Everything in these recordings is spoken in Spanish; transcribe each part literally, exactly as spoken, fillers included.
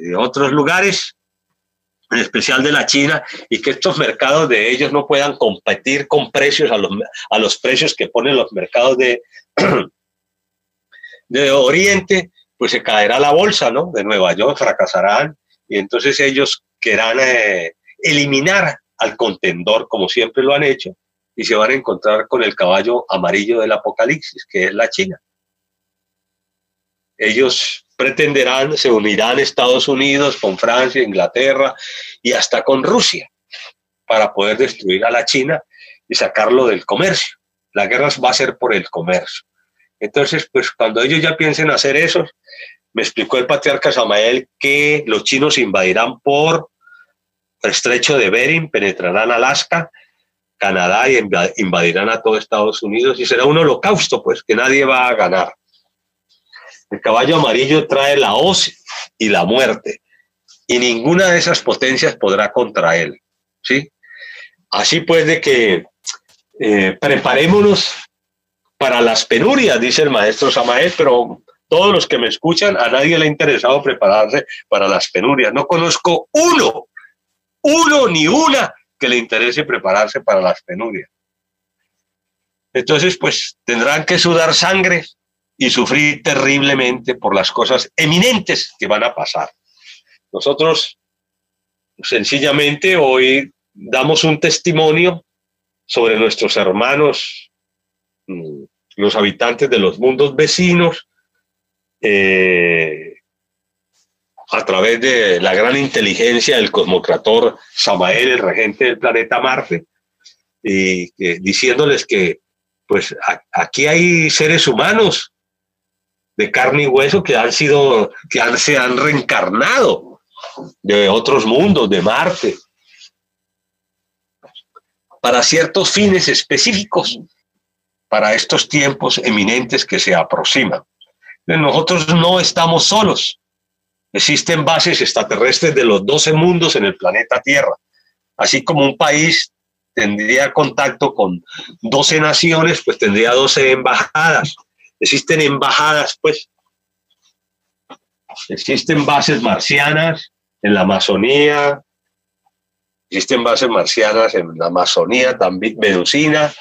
de otros lugares, en especial de la China, y que estos mercados de ellos no puedan competir con precios a los, a los precios que ponen los mercados de, de Oriente, pues se caerá la bolsa, ¿no? De Nueva York, fracasarán, y entonces ellos querrán eh, eliminar al contendor, como siempre lo han hecho, y se van a encontrar con el caballo amarillo del apocalipsis, que es la China. Ellos pretenderán, se unirán Estados Unidos con Francia, Inglaterra y hasta con Rusia para poder destruir a la China y sacarlo del comercio. La guerra va a ser por el comercio. Entonces, pues cuando ellos ya piensen hacer eso, me explicó el patriarca Samael que los chinos invadirán por el estrecho de Bering, penetrarán Alaska, Canadá y invadirán a todo Estados Unidos y será un holocausto, pues, que nadie va a ganar. El caballo amarillo trae la hoz y la muerte, y ninguna de esas potencias podrá contra él, ¿sí? Así pues de que eh, preparémonos para las penurias, dice el maestro Samael, pero todos los que me escuchan, a nadie le ha interesado prepararse para las penurias. No conozco uno, uno ni una que le interese prepararse para las penurias. Entonces, pues tendrán que sudar sangre y sufrir terriblemente por las cosas eminentes que van a pasar. Nosotros sencillamente hoy damos un testimonio sobre nuestros hermanos, los habitantes de los mundos vecinos, eh, a través de la gran inteligencia del cosmocrator Samael, el regente del planeta Marte, y eh, diciéndoles que pues a, aquí hay seres humanos de carne y hueso que han sido, que han, se han reencarnado de otros mundos, de Marte, para ciertos fines específicos, para estos tiempos eminentes que se aproximan. Nosotros no estamos solos. Existen bases extraterrestres de los doce mundos en el planeta Tierra. Así como un país tendría contacto con doce naciones, pues tendría doce embajadas. Existen embajadas, pues. Existen bases marcianas en la Amazonía, existen bases marcianas en la Amazonía, también venusina,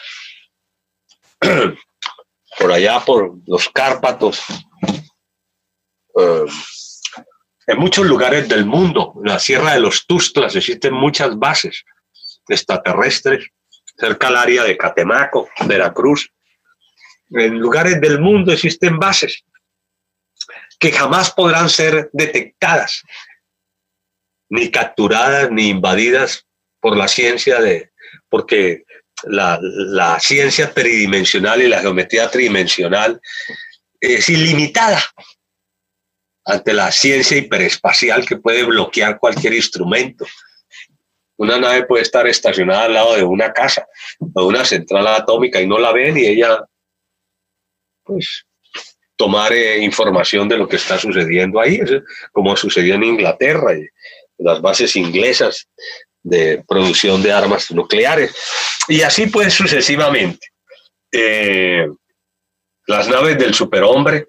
por allá por los Cárpatos, uh, en muchos lugares del mundo, en la Sierra de los Tustlas existen muchas bases extraterrestres, cerca al área de Catemaco, Veracruz. En lugares del mundo existen bases que jamás podrán ser detectadas, ni capturadas, ni invadidas por la ciencia, de, porque la, la ciencia tridimensional y la geometría tridimensional es ilimitada ante la ciencia hiperespacial que puede bloquear cualquier instrumento. Una nave puede estar estacionada al lado de una casa o de una central atómica y no la ven, y ella pues tomar eh, información de lo que está sucediendo ahí, como sucedió en Inglaterra y las bases inglesas de producción de armas nucleares, y así pues sucesivamente. Eh, las naves del superhombre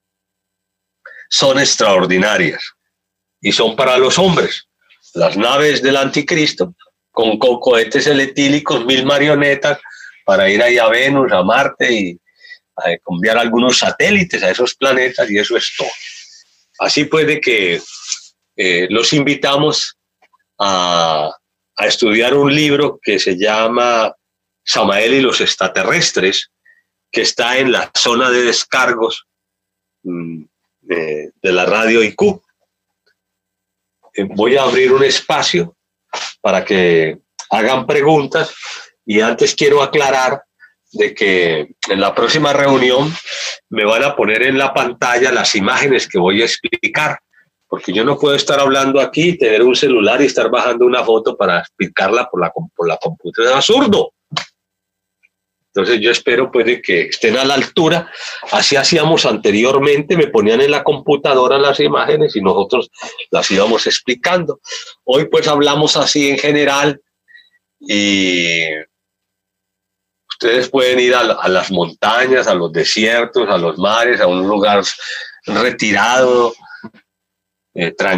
son extraordinarias y son para los hombres. Las naves del anticristo con, con cohetes electílicos, mil marionetas para ir ahí a Venus, a Marte y a enviar algunos satélites a esos planetas, y eso es todo. Así pues de que eh, los invitamos a, a estudiar un libro que se llama Samael y los extraterrestres, que está en la zona de descargos mmm, de, de la radio I Q. Eh, voy a abrir un espacio para que hagan preguntas, y antes quiero aclarar de que en la próxima reunión me van a poner en la pantalla las imágenes que voy a explicar, porque yo no puedo estar hablando aquí, tener un celular y estar bajando una foto para explicarla por la, por la computadora. Es absurdo. Entonces yo espero pues de que estén a la altura. Así hacíamos anteriormente, me ponían en la computadora las imágenes y nosotros las íbamos explicando. Hoy pues hablamos así en general, y ustedes pueden ir a, a las montañas, a los desiertos, a los mares, a un lugar retirado, eh, tranquilo.